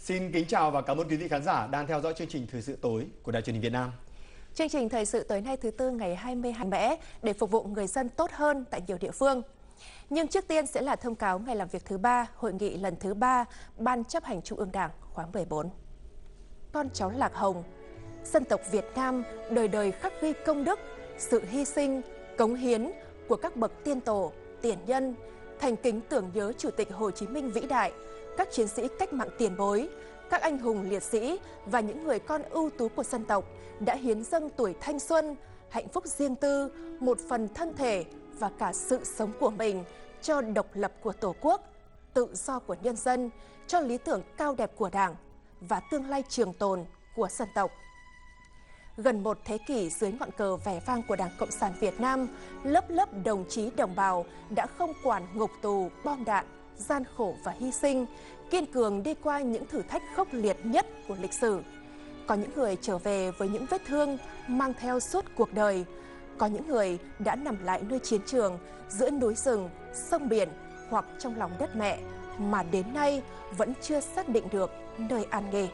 Xin kính chào và cảm ơn quý vị khán giả đang theo dõi chương trình Thời sự tối của Đài Truyền hình Việt Nam. Chương trình Thời sự tối nay thứ Tư ngày 22 mẽ để phục vụ người dân tốt hơn tại nhiều địa phương. Nhưng trước tiên sẽ là thông cáo ngày làm việc thứ 3, hội nghị lần thứ 3, Ban chấp hành Trung ương Đảng khóa 14. Con cháu Lạc Hồng, dân tộc Việt Nam đời đời khắc ghi công đức, sự hy sinh, cống hiến của các bậc tiên tổ, tiền nhân, thành kính tưởng nhớ Chủ tịch Hồ Chí Minh vĩ đại, các chiến sĩ cách mạng tiền bối, các anh hùng liệt sĩ và những người con ưu tú của dân tộc đã hiến dâng tuổi thanh xuân, hạnh phúc riêng tư, một phần thân thể và cả sự sống của mình cho độc lập của Tổ quốc, tự do của nhân dân, cho lý tưởng cao đẹp của Đảng và tương lai trường tồn của dân tộc. Gần một thế kỷ dưới ngọn cờ vẻ vang của Đảng Cộng sản Việt Nam, lớp lớp đồng chí đồng bào đã không quản ngục tù, bom đạn, gian khổ và hy sinh, kiên cường đi qua những thử thách khốc liệt nhất của lịch sử. Có những người trở về với những vết thương mang theo suốt cuộc đời. Có những người đã nằm lại nơi chiến trường, giữa núi rừng, sông biển hoặc trong lòng đất mẹ mà đến nay vẫn chưa xác định được nơi an nghỉ.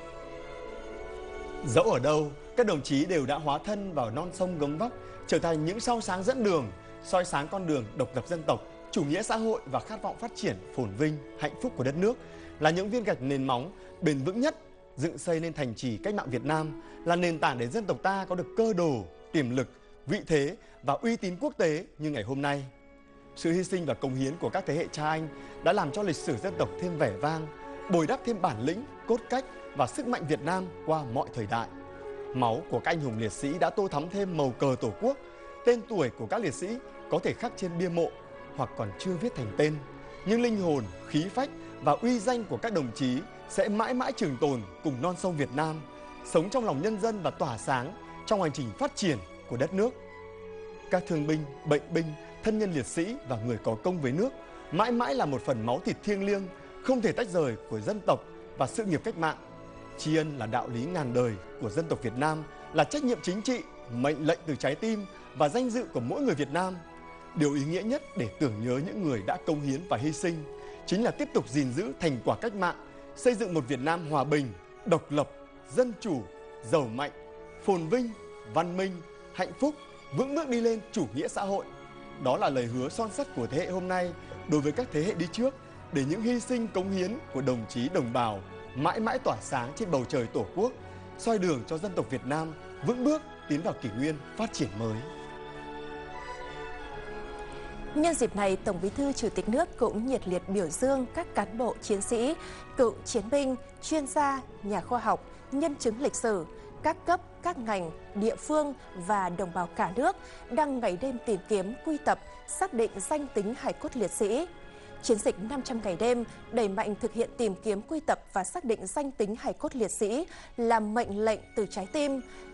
Dẫu ở đâu, các đồng chí đều đã hóa thân vào non sông gấm vóc, trở thành những sao sáng dẫn đường, soi sáng con đường độc lập dân tộc, chủ nghĩa xã hội và khát vọng phát triển, phồn vinh, hạnh phúc của đất nước, là những viên gạch nền móng bền vững nhất dựng xây nên thành trì cách mạng Việt Nam, là nền tảng để dân tộc ta có được cơ đồ, tiềm lực, vị thế và uy tín quốc tế như ngày hôm nay. Sự hy sinh và cống hiến của các thế hệ cha anh đã làm cho lịch sử dân tộc thêm vẻ vang, bồi đắp thêm bản lĩnh, cốt cách và sức mạnh Việt Nam qua mọi thời đại. Máu của các anh hùng liệt sĩ đã tô thắm thêm màu cờ Tổ quốc. Tên tuổi của các liệt sĩ có thể khắc trên bia mộ hoặc còn chưa viết thành tên, nhưng linh hồn, khí phách và uy danh của các đồng chí sẽ mãi mãi trường tồn cùng non sông Việt Nam, sống trong lòng nhân dân và tỏa sáng trong hành trình phát triển của đất nước. Các thương binh, bệnh binh, thân nhân liệt sĩ và người có công với nước mãi mãi là một phần máu thịt thiêng liêng, không thể tách rời của dân tộc và sự nghiệp cách mạng. Tri ân là đạo lý ngàn đời của dân tộc Việt Nam, là trách nhiệm chính trị, mệnh lệnh từ trái tim và danh dự của mỗi người Việt Nam. Điều ý nghĩa nhất để tưởng nhớ những người đã cống hiến và hy sinh chính là tiếp tục gìn giữ thành quả cách mạng, xây dựng một Việt Nam hòa bình, độc lập, dân chủ, giàu mạnh, phồn vinh, văn minh, hạnh phúc, vững bước đi lên chủ nghĩa xã hội. Đó là lời hứa son sắt của thế hệ hôm nay đối với các thế hệ đi trước, để những hy sinh cống hiến của đồng chí đồng bào mãi mãi tỏa sáng trên bầu trời Tổ quốc, soi đường cho dân tộc Việt Nam vững bước tiến vào kỷ nguyên phát triển mới. Nhân dịp này, Tổng Bí thư Chủ tịch nước cũng nhiệt liệt biểu dương các cán bộ chiến sĩ, cựu chiến binh, chuyên gia, nhà khoa học, nhân chứng lịch sử, các cấp, các ngành, địa phương và đồng bào cả nước đang ngày đêm tìm kiếm, quy tập, xác định danh tính hài cốt liệt sĩ. Chiến dịch 500 ngày đêm đẩy mạnh thực hiện tìm kiếm, quy tập và xác định danh tính hài cốt liệt sĩ là mệnh lệnh từ trái tim,